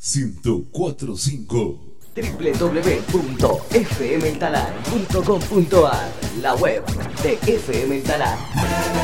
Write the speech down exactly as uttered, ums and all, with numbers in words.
ciento cuatro punto cinco. doble u doble u doble u punto f m el talar punto com punto a R, la web de F M El Talar.